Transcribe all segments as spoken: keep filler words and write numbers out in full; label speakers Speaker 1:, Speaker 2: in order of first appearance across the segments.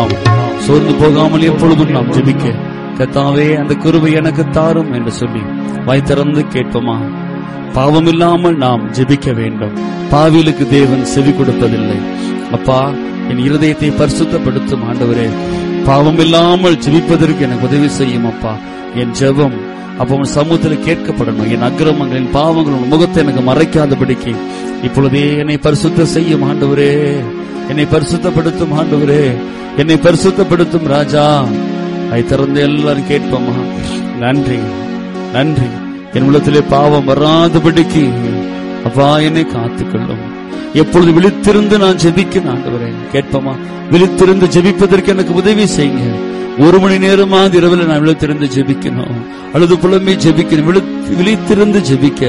Speaker 1: சோர்ந்து போகாமல் எப்பொழுதும் நாம் ஜெபிக்க கர்த்தாவே அந்த கிருபை எனக்கு தாரும் என்று சொல்லி வாய் திறந்து கேட்போமா? பாவம் இல்லாமல் நாம் ஜெபிக்க வேண்டும். பாவிலுக்கு தேவன் செவி கொடுப்பதில்லை. அப்பா, என் இருதயத்தை பரிசுத்தப்படுத்தும் ஆண்டவரே, பாவம் இல்லாமல் ஜெபிப்பதற்கு எனக்கு உதவி செய்யும் அப்பா. என் ஜெபம் அப்ப உன் சமூகத்தில் கேட்கப்படணும். என் அக்கிரமங்களின் பாவங்கள் முகத்தை எனக்கு மறைக்காதபடிக்கு இப்பொழுதே என்னை பரிசுத்த செய்யும் ஆண்டவரே, என்னை பரிசுத்தப்படுத்தும் ஆண்டவரே, என்னை பரிசுத்தப்படுத்தும் ராஜா. அதை திறந்து எல்லாரும் கேட்போமா? நன்றி நன்றி. என் உள்ளத்திலே பாவம் வராதபடிக்கு அப்பா என்னை காத்துக்கொள்ளும். எப்பொழுது விழித்திருந்து நான் ஜெபிக்கணும் ஆண்டவரே. கேட்போமா? விழித்திருந்து ஜெபிப்பதற்கு எனக்கு உதவி செய்யுங்க. ஒரு மணி நேரமாவது இரவில் நான் விழித்திருந்து ஜெபிக்கணும், அல்லது புலம்பி ஜெபிக்கணும். விழித்திருந்து ஜெபிக்க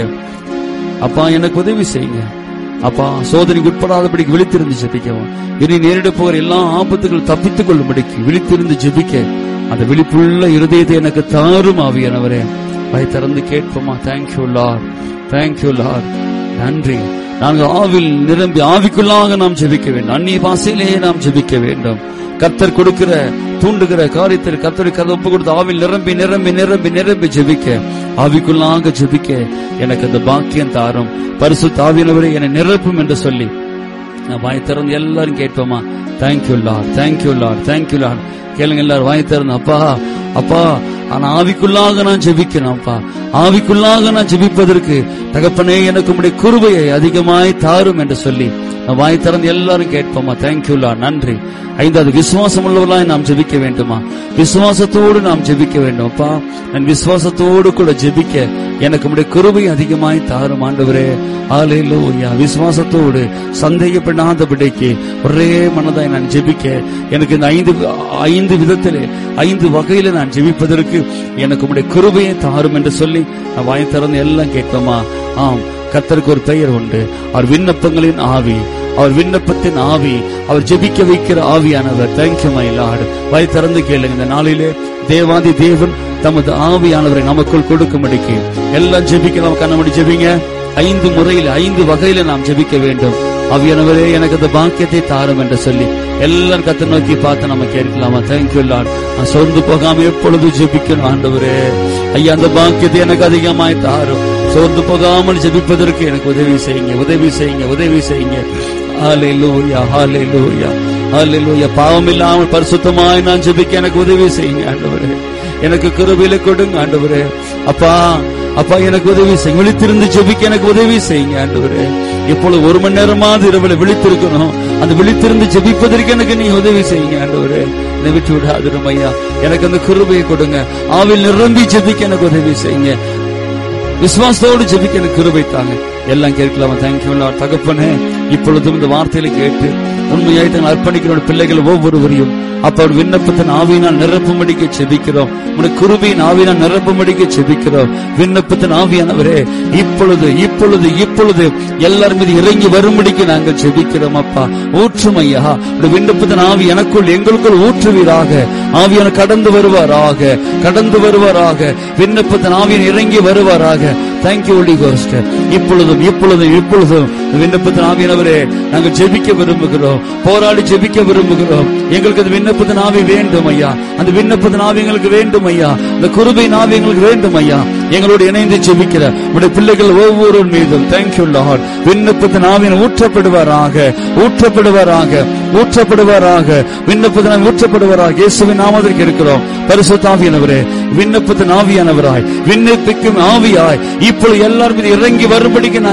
Speaker 1: அப்பா எனக்கு உதவி செய்யுங்க அப்பா. சோதனைக்கு உட்படாதபடிக்கு விழித்திருந்து ஜெபிக்கவும், இனி நேரிட போகிற எல்லா ஆபத்துகள் தப்பித்துக் கொள்ளும்படிக்கு விழித்திருந்து ஜெபிக்க அந்த விழிப்புள்ள இருதயத்தை எனக்கு தாரும் ஆவியானவரே. வாய் திறந்து கேட்போமா? Thank you Lord, thank you Lord. நன்றி. நாங்கள் ஆவில் நிரம்பி ஆவிக்குள்ளாக நாம் ஜெபிக்க வேண்டும். அந்நிய பாசையிலேயே நாம் ஜெபிக்க வேண்டும். கர்த்தர் கொடுக்கிற தூண்டுகிற காரியத்தில் கர்த்தருக்கு அதை ஒப்பு கொடுத்து ஆவில் நிரம்பி நிரம்பி நிரம்பி நிரம்பி ஜெபிக்க, ஆவிக்குள்ளாக ஜெபிக்க எனக்கு அந்த பாக்கியம் தாரும். பரிசுத்த ஆவியானவரே என்னை நிரப்பும் என்று சொல்லி வாய் திறந்து எல்லாரும் கேட்போமா? Thank you Lord, thank you Lord, thank you Lord. கேளுங்க எல்லாரும் வாய் திறந்து. அப்பா அப்பா ஆனா ஆவிக்குள்ளாக நான் ஜெபிக்கணும் அப்பா. ஆவிக்குள்ளாக நான் ஜெபிப்பதற்கு தகப்பனே எனக்கு உம்முடைய கிருபையை அதிகமாய் தாரும் என்று சொல்லி வாய் திறந்து எல்லாரும் கேட்போமா? Thank you Lord. நன்றி. ஐந்தாவது, விசுவாசம் உள்ளவர்களாய் நாம் ஜெபிக்க வேண்டுமா? விசுவாசத்தோடு நாம் ஜெபிக்க வேண்டும் அப்பா. நான் விசுவாசத்தோடு கூட ஜெபிக்க எனக்கு உம்முடைய கிருபை அதிகமாய் தாரும் ஆண்டவரே. ஹல்லேலூயா. விசுவாசத்தோடு சந்தேகப்படாதபடிக்கு ஒரே மனதாய் நான் ஜெபிக்க எனக்கு இந்த ஐந்து ஐந்து விதத்திலே ஐந்து வகையில நான் ஜெபிப்பதற்கு எனக்கு உம்முடைய கிருபையை தாரும் என்று சொல்லி நான் வாய் திறந்து எல்லாம் கேட்போமா? ஆம், கர்த்தருக்கு ஒரு பெயர் உண்டு. அவர் விண்ணப்பங்களின் ஆவி, அவர் விண்ணப்பத்தின் ஆவி, அவர் ஜெபிக்க வைக்கிற ஆவியானவர். Thank you my Lord. வாய் திறந்து கேளுங்க. இந்த நாளிலே தேவாதி தேவன் தமது ஆவியானவரை நமக்குள் கொடுக்கும்படிக்கு எல்லாம் ஜெபிக்கலாம். கண்ணமடி ஜெபிங்க. ஐந்து முறையில் ஐந்து வகையில நாம் ஜெபிக்க வேண்டும். ஆவியானவரே எனக்கு அந்த பாக்கியத்தை தாரும் என்று சொல்லி எல்லாரும் கர்த்தரை நோக்கி பார்த்து நம்ம கேட்கலாமா? Thank you Lord. நான் சோர்ந்து போகாம எப்பொழுது ஜெபிக்கணும் ஆண்டவரே. ஐயா அந்த பாக்கியத்தை எனக்கு அதிகமாய் தாரும். சோர்ந்து போகாமல் ஜெபிப்பதற்கு எனக்கு உதவி செய்யுங்க, உதவி செய்யுங்க, உதவி செய்யுங்க. ஹல்லேலூயா, ஹல்லேலூயா, ஹல்லேலூயா. பாவம் இல்லாமல் பரிசுத்தமாய் நான் ஜெபிக்க எனக்கு உதவி செய்யுங்க ஆண்டவரே. எனக்கு கிருபையில கொடுங்க ஆண்டவரே. அப்பா அப்பா எனக்கு உதவி செய்யுங்க. விழித்திருந்து ஜெபிக்க எனக்கு உதவி செய்யுங்க ஆண்டவரே. எப்பொழுது ஒரு மணி நேரமாவது இரவில் விழித்திருக்கணும். அந்த விழித்திருந்து ஜெபிப்பதற்கு எனக்கு நீ உதவி செய்யுங்க ஆண்டவரே. என்னை விட்டு விடாதிரும் ஐயா. எனக்கு அந்த கிருபையை கொடுங்க. ஆவில் நிரம்பி ஜெபிக்க எனக்கு உதவி செய்யுங்க. விசுவாசத்தோடு ஜெபிக்க எனக்கு கிருபை தாங்க. எல்லாம் கேட்கலாமா? Thank you Lord. தகப்பனே, இப்பொழுதும் இந்த வார்த்தையில கேட்டு உண்மையாய் தங்கள் அர்ப்பணிக்கிற பிள்ளைகள் ஒவ்வொருவரையும் அப்ப விண்ணப்பத்தின் ஆவியினால் நிரப்பும்படிக்க ஜெபிக்கிறோம். உடைய கிருபையின் ஆவியினால் நிரப்பும்படிக்க ஜெபிக்கிறோம். விண்ணப்பத்தின் ஆவியானவரே இப்பொழுது இப்பொழுது இப்பொழுது எல்லாரும் மீது இறங்கி வரும்படிக்கு நாங்கள் ஜெபிக்கிறோம் அப்பா. ஊற்றும் ஐயா. உடைய விண்ணப்பத்தின் ஆவி எனக்குள் எங்களுக்குள் ஊற்றுவீராக. ஆவியான கடந்து வருவாராக, கடந்து வருவாராக. விண்ணப்பத்தின் ஆவியின் இறங்கி வருவாராக. Thank you Holi cost. இப்பொழுதும் இப்பொழுதும் இப்பொழுதும் விண்ணப்பத்தின் ஆவியானவரே நாங்கள் ஜெபிக்க விரும்புகிறோம், போராடி ஜெபிக்க விரும்புகிறோம். எங்களுக்கு அந்த விண்ணப்பத்தின் ஆவி வேண்டும் ஐயா. அந்த விண்ணப்பத்தின் ஆவி எங்களுக்கு வேண்டும் ஐயா. அந்த கிருபையின் ஆவி எங்களுக்கு வேண்டும் ஐயா. எங்களோடு இணைந்து ஜெபிக்கிற உடைய பிள்ளைகள் ஒவ்வொரு மீதும் தேங்க்யூ லார்ட். விண்ணப்பத்தின் ஆவியின் ஊற்றப்படுவாராக, ஊற்றப்படுவாராக, ஊற்றப்படுவாராக. விண்ணப்பத்தின் ஊற்றப்படுவாராக. இயேசுவின் நாமத்தில் இருக்கிறோம். பரிசுத்த ஆவியானவரே, விண்ணப்பத்தின் ஆவியானவராய், விண்ணப்பிக்கும் ஆவியாய் இப்பொழுது எல்லாரும் மீது இறங்கி வரும்படிக்கு